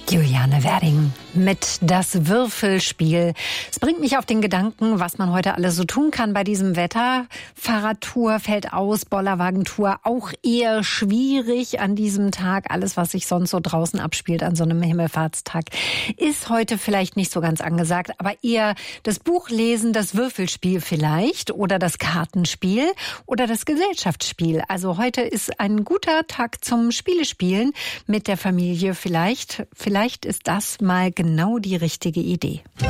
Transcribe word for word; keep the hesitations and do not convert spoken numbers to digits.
Juliane Werding mit Das Würfelspiel. Es bringt mich auf den Gedanken, was man heute alles so tun kann bei diesem Wetter. Fahrradtour fällt aus, Bollerwagentour auch eher schwierig an diesem Tag. Alles, was sich sonst so draußen abspielt an so einem Himmelfahrtstag, ist heute vielleicht nicht so ganz angesagt, aber eher das Buchlesen, das Würfelspiel vielleicht oder das Kartenspiel oder das Gesellschaftsspiel. Also heute ist ein guter Tag zum Spielespielen mit der Familie vielleicht. Vielleicht ist das mal genau die richtige Idee.